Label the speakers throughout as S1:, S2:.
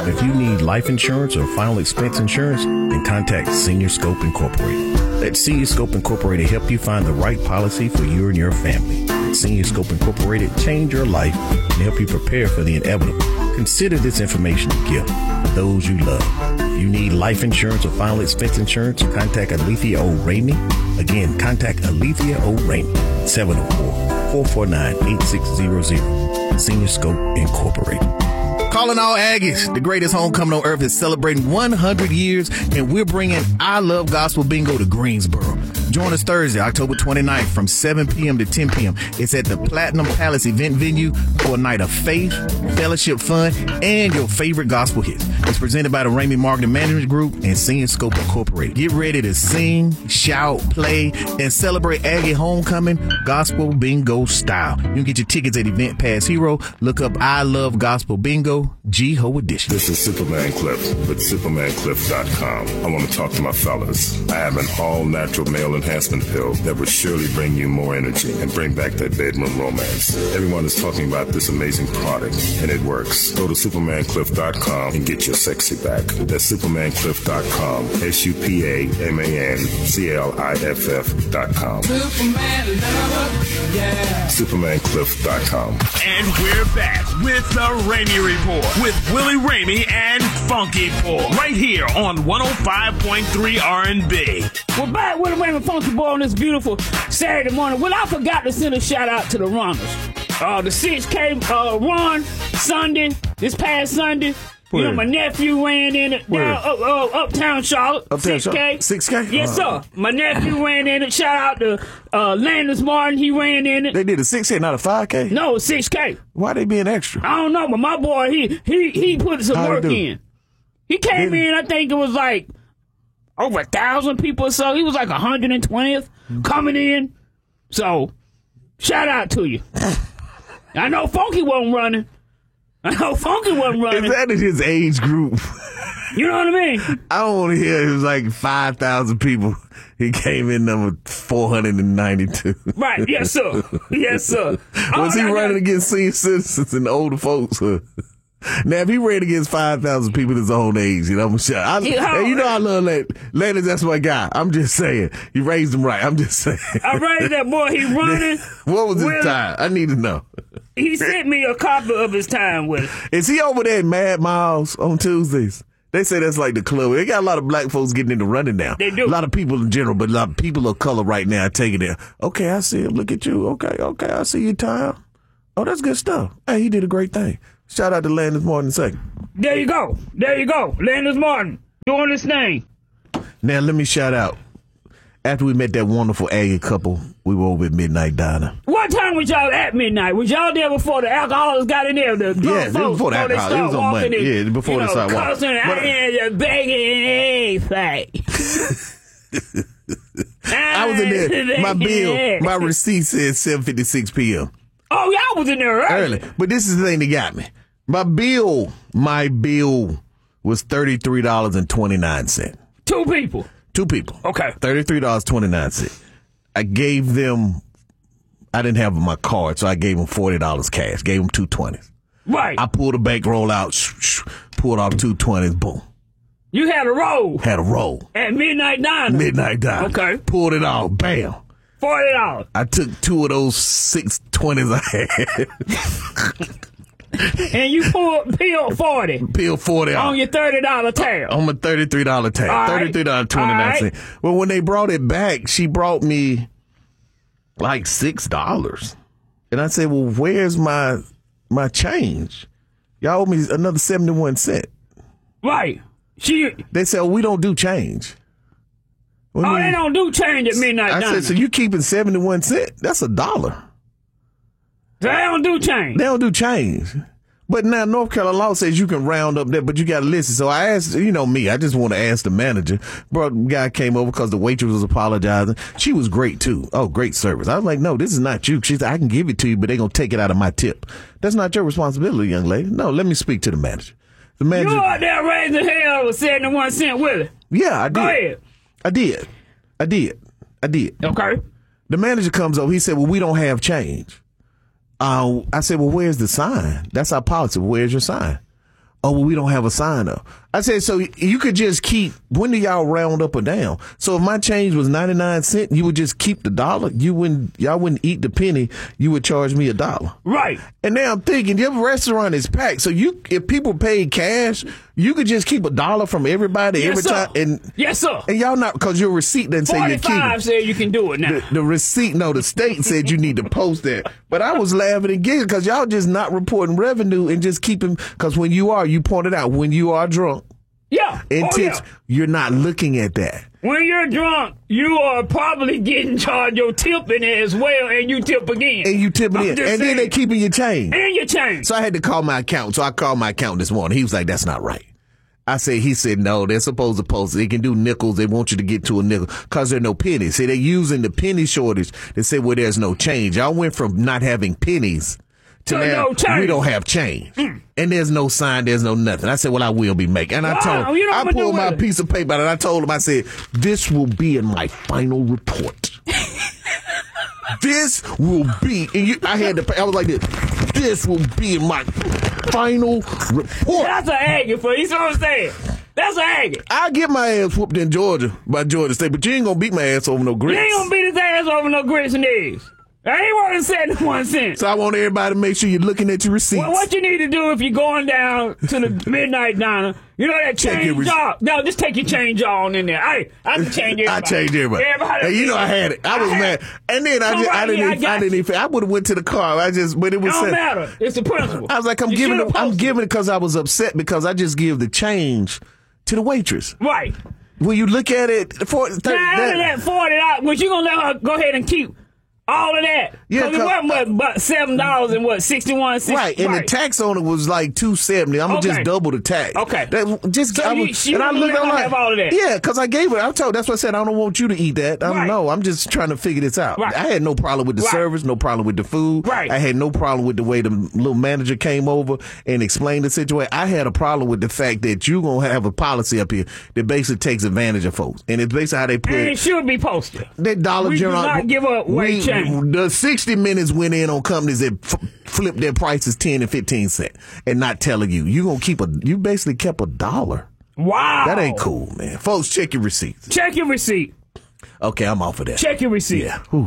S1: If you need life insurance or final expense insurance, then contact Senior Scope Incorporated. Let Senior Scope Incorporated help you find the right policy for you and your family. Senior Scope Incorporated change your life and help you prepare for the inevitable. Consider this information a gift for those you love. If you need life insurance or final expense insurance, contact Alethea O. Ramey. Again, contact Alethea O. Ramey, 704-449-8600. Senior Scope Incorporated. Calling all Aggies, the greatest homecoming on earth is celebrating 100 years, and we're bringing I Love Gospel Bingo to Greensboro. Join us Thursday, October 29th from 7 p.m. to 10 p.m. It's at the Platinum Palace event venue for a night of faith, fellowship, fun, and your favorite gospel hits. It's presented by the Ramey Marketing Management Group and Senior Scope Incorporated. Get ready to sing, shout, play, and celebrate Aggie homecoming gospel bingo style. You can get your tickets at Event Pass Hero. Look up I Love Gospel Bingo, G-Ho Edition.
S2: This is Superman Cliff with SupermanCliff.com. I want to talk to my fellas. I have an all-natural male enhancement pill that will surely bring you more energy and bring back that bedroom romance. Everyone is talking about this amazing product, and it works. Go to SupermanCliff.com and get your sexy back. That's SupermanCliff.com. SupermanCliff.com.
S3: Superman lover, yeah.
S2: SupermanCliff.com.
S4: And we're back with the Ramey Report with Willie Ramey and Funky Paul right here on 105.3 R&B.
S5: We're back with the Ramey Funky Boy on this beautiful Saturday morning. Well, I forgot to send a shout out to the runners. The 6K run Sunday, this past Sunday.
S1: Where?
S5: You know, my nephew ran in it down Uptown Charlotte.
S1: Uptown
S5: 6K.
S1: Charlotte? 6K?
S5: Yes, sir. My nephew ran in it. Shout out to Landis Martin. He ran in it.
S1: They did a 6K, not a 5K?
S5: No, 6K.
S1: Why they being extra?
S5: I don't know, but my boy, he put some work in. He came in, I think it was like over 1,000 people or so. He was like 120th coming in. So, shout out to you. I know Funky wasn't running. Is that
S1: in his age group?
S5: You know what I mean?
S1: I don't want to hear it was like 5,000 people. He came in number 492.
S5: Right, yes, sir. Yes, sir.
S1: Was he running against senior citizens and older folks? Now, if he ran against 5,000 people his own age, you know, I'm sure. Hey, you know I love that. Ladies, that's my guy. I'm just saying. You raised him right. I'm just saying.
S5: I raised that boy. He running.
S1: What was his time? I need to know.
S5: He sent me a copy of his time with it.
S1: Is he over there at Mad Miles on Tuesdays? They say that's like the club. They got a lot of black folks getting into running now.
S5: They do.
S1: A lot of people in general, but a lot of people of color right now taking it. Okay, I see him. Look at you. Okay, I see your time. Oh, that's good stuff. Hey, he did a great thing. Shout out to Landis Martin II.
S5: There you go. Landis Martin doing his thing.
S1: Now, let me shout out. After we met that wonderful Aggie couple, we were over at Midnight Diner.
S5: What time was y'all at midnight? Was y'all there before the alcoholics got in there?
S1: Yeah, it was before the alcoholics. It was on Monday. Yeah, before they started walking.
S5: Cussing, I had begging anything.
S1: I was in there. My receipt said 7:56 p.m.
S5: Oh, y'all was in there early.
S1: But this is the thing that got me. My bill was $33.29.
S5: Two people. Okay.
S1: $33.29. I gave them, I didn't have my card, so I gave them $40 cash. Gave them $2.20.
S5: Right.
S1: I pulled a bankroll out, pulled off $2.20, boom.
S5: You had a roll. At Midnight Diner. Okay.
S1: Pulled it off, bam.
S5: $40.
S1: I took two of those 620s I had.
S5: And you peeled 40.
S1: Peeled 40
S5: on your $30 tab.
S1: On my $33 tab. $33.29. Well, when they brought it back, she brought me like $6. And I said, well, where's my change? Y'all owe me another 71 cents.
S5: Right.
S1: They said, we don't do change.
S5: Well, they don't do change at Midnight Diner.
S1: I said, so you keeping 71 cents? That's $1.
S5: They don't do change.
S1: They don't do change. But now North Carolina law says you can round up that, but you got to listen. So I asked, you know me, I just want to ask the manager. Bro, guy came over because the waitress was apologizing. She was great too. Oh, great service. I was like, no, this is not you. She said, I can give it to you, but they're going to take it out of my tip. That's not your responsibility, young lady. No, let me speak to the manager. The manager.
S5: You out there raising hell with 71 cent, Willie?
S1: Yeah, I did.
S5: Go ahead.
S1: I did.
S5: Okay.
S1: The manager comes over. He said, well, we don't have change. I said, well, where's the sign? That's our policy. Where's your sign? oh, well, we don't have a sign up. I said, so you could just keep, when do y'all round up or down? So if my change was 99 cents, you would just keep the dollar. Y'all wouldn't eat the penny. You would charge me $1.
S5: Right.
S1: And now I'm thinking, your restaurant is packed. So if people paid cash, you could just keep $1 from everybody every time. And,
S5: yes, sir.
S1: And y'all not, because your receipt doesn't say you keep it.
S5: 45 said you can do it now.
S1: The receipt, no, the state said you need to post that. But I was laughing and giggling because y'all just not reporting revenue and just keeping, because when you pointed out, when you are drunk, you're not looking at that.
S5: When you're drunk, you are probably getting charged your tip in it as well, and you tip again.
S1: And you tip it in. And then they keeping your change.
S5: And your change.
S1: So I had to call my accountant. So I called my accountant this morning. He was like, that's not right. He said, no, they're supposed to post it. They can do nickels. They want you to get to a nickel because there are no pennies. See, they're using the penny shortage to say, well, there's no change. Y'all went from not having pennies to now we don't have change. And there's no sign, there's no nothing. I said, well, I will be making. And I pulled my piece of paper out and I told him, I said, this will be in my final report. This will be, and I was like this, this will be in my final report.
S5: That's an aggie for you. See what I'm saying? That's an aggie.
S1: I get my ass whooped in Georgia by Georgia State, but you ain't gonna beat my ass over no grits.
S5: You ain't gonna beat his ass over no grits and eggs. I ain't worth 71 cents.
S1: So I want everybody to make sure you're looking at your receipts.
S5: Well, what you need to do if you're going down to the midnight diner, you know that change jar. No, just take your change jar on in there. I can change everybody.
S1: I changed everybody. Hey, you know I had it. I was mad, and then I didn't even. I would have went to the car. But it was.
S5: It don't matter. It's the principle.
S1: I was like, I'm giving it because I was upset because I just give the change to the waitress.
S5: Right.
S1: When you look at it,
S5: out of that $40, which you gonna let her go ahead and keep. All of that. Yeah, because it wasn't but $7 and 61 cents.
S1: Right, and the tax on it was like $270. I'm gonna just double the tax.
S5: Okay.
S1: I'm
S5: have all of that.
S1: Yeah, because I gave it. That's what I said. I don't want you to eat that. I don't know. I'm just trying to figure this out. Right. I had no problem with the service, no problem with the food.
S5: Right.
S1: I had no problem with the way the little manager came over and explained the situation. I had a problem with the fact that you're gonna have a policy up here that basically takes advantage of folks, and it's basically how they put
S5: it. And it should be posted.
S1: That Dollar General.
S5: We do not give up weight change.
S1: The 60 Minutes went in on companies that flip their prices 10 and 15 cents and not telling you. You basically kept $1.
S5: Wow.
S1: That ain't cool, man. Folks, check your receipts.
S5: Check your receipt.
S1: Okay, I'm off of that.
S5: Check your receipt.
S1: Yeah. Whew.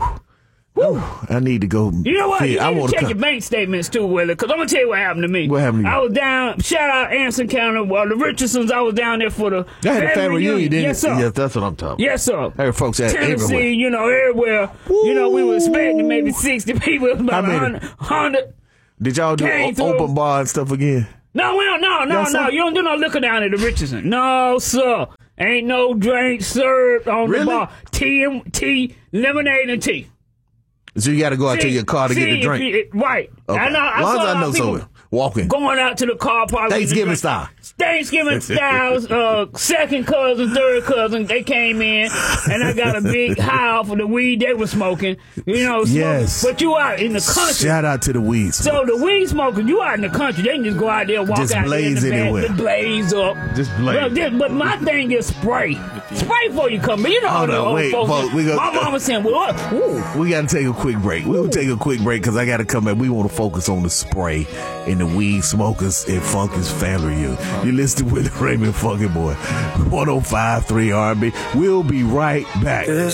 S1: I need to go.
S5: You know what? You need to check your bank statements too, Willie, because I'm going to tell you what happened to me.
S1: What happened to you?
S5: I was down, shout out Anson County, the Richardsons, I was down there for the
S1: family reunion, didn't
S5: Yes, sir.
S1: Yes, that's what I'm talking about.
S5: Yes, sir.
S1: I heard folks
S5: Tennessee,
S1: everywhere.
S5: everywhere. We were expecting maybe 60 people. It was about 100.
S1: Did y'all do open bar and stuff again?
S5: No, we don't. No. You don't do no liquor down at the Richardson. No, sir. Ain't no drink served on the bar. Tea, lemonade, and tea.
S1: So you got to go out to your car to get the drink.
S5: Right.
S1: Okay. I know so. Walking.
S5: Going out to the car park.
S1: Thanksgiving style.
S5: Thanksgiving styles, second cousin, third cousin, they came in, and I got a big high for the weed they were smoking.
S1: Yes.
S5: But you out in the country.
S1: Shout out to the weed smokers.
S5: So the weed smokers, you out in the country, they can just go out there, walk
S1: just
S5: out
S1: blaze
S5: there in the
S1: anywhere.
S5: Just blaze up.
S1: Just blaze.
S5: But my thing is spray. Spray before you come in. You know my mama saying,
S1: we got to take a quick break. We'll take a quick break because I got to come back. We want to focus on the spray and the weed smokers and Funky's family reunion. You listen with Raymond Funky Boy, 105.3 R&B. We'll be right back.